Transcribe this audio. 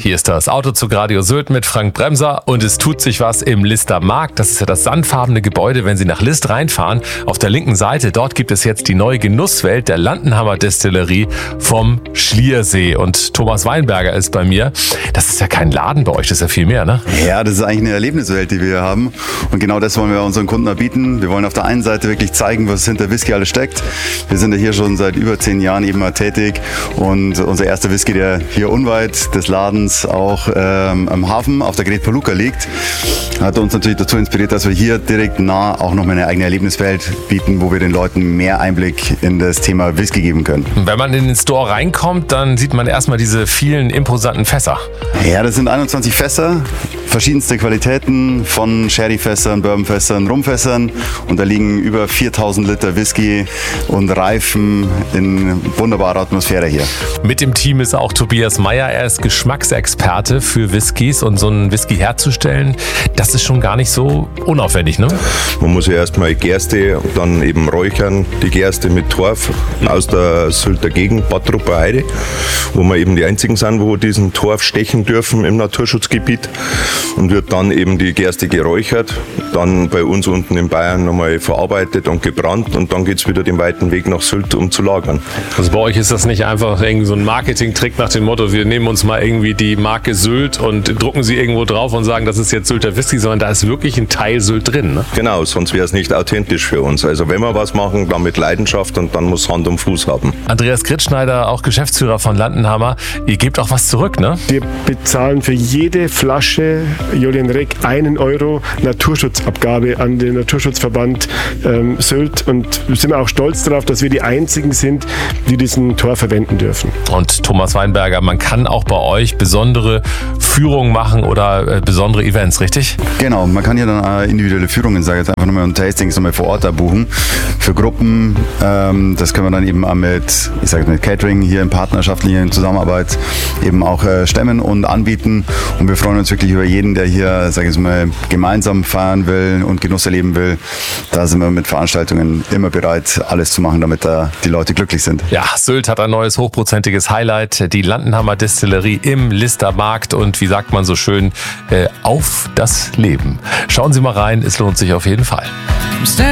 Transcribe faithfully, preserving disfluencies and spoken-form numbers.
Hier ist das Autozug Radio Sylt mit Frank Bremser und es tut sich was im Lister Markt. Das ist ja das sandfarbene Gebäude, wenn Sie nach List reinfahren. Auf der linken Seite, dort gibt es jetzt die neue Genusswelt der Landenhammer Destillerie vom Schliersee. Und Thomas Weinberger ist bei mir. Das ist ja kein Laden bei euch, das ist ja viel mehr, ne? Ja, das ist eigentlich eine Erlebniswelt, die wir hier haben. Und genau das wollen wir unseren Kunden erbieten. Wir wollen auf der einen Seite wirklich zeigen, was hinter Whisky alles steckt. Wir sind ja hier schon seit über zehn Jahren eben mal tätig. Und unser erster Whisky, der hier unweit des Ladens auch ähm, am Hafen auf der Great Palooka liegt, hat uns natürlich dazu inspiriert, dass wir hier direkt nah auch noch mal eine eigene Erlebniswelt bieten, wo wir den Leuten mehr Einblick in das Thema Whisky geben können. Wenn man in den Store reinkommt, dann sieht man erstmal diese vielen imposanten Fässer. Ja, das sind einundzwanzig Fässer, verschiedenste Qualitäten von Sherryfässern, Bourbonfässern, Rumfässern und da liegen über viertausend Liter Whisky und Reifen in wunderbarer Atmosphäre hier. Mit im Team ist auch Tobias Meyer, er ist Geschmacksexperte für Whiskys und so einen Whisky herzustellen, das ist schon gar nicht so unaufwendig, ne? Man muss ja erstmal Gerste, dann eben räuchern, die Gerste mit Torf aus der Sylter Gegend, Bad Rupperheide, wo wir eben die einzigen sind, wo diesen Torf stechen dürfen im Naturschutzgebiet, und wird dann eben die Gerste geräuchert, dann bei uns unten in Bayern nochmal verarbeitet und gebrannt und dann geht es wieder den weiten Weg nach Sylt, um zu lagern. Also bei euch ist das nicht einfach irgendwie so ein Marketing-Trick nach dem Motto, wir nehmen uns mal irgendwie die Marke Sylt und drucken sie irgendwo drauf und sagen, das ist jetzt Sylter Whisky, sondern da ist wirklich ein Teil Sylt drin, ne? Genau, sonst wäre es nicht authentisch für uns. Also wenn wir was machen, dann mit Leidenschaft und dann muss Hand und Fuß haben. Andreas Gritschneider, auch Geschäftsführer von Landenhammer, ihr gebt auch was zurück, ne? Wir bezahlen für jede Flasche Julian Reck einen Euro Naturschutzabgabe an den Naturschutzverband ähm, Sylt und sind auch stolz darauf, dass wir die einzigen sind, die diesen Tor verwenden dürfen. Und Thomas Weinberger, man kann auch bei euch besondere Führungen machen oder äh, besondere Events, richtig? Genau, man kann hier dann äh, individuelle Führungen, sage ich jetzt einfach nochmal, und Tastings nochmal vor Ort da buchen. Für Gruppen, ähm, das können wir dann eben auch mit, ich sage mit Catering hier in partnerschaftlicher Zusammenarbeit eben auch äh, stemmen und anbieten. Und wir freuen uns wirklich über jeden, der hier, sage ich mal, gemeinsam feiern will und Genuss erleben will. Da sind wir mit Veranstaltungen immer bereit, alles zu machen, damit da die Leute glücklich sind. Ja, Sylt hat ein neues hochprozentiges Highlight, die Landenhammer Destillerie im Lister Markt und wie sagt man so schön, äh, auf das Leben. Schauen Sie mal rein, es lohnt sich auf jeden Fall.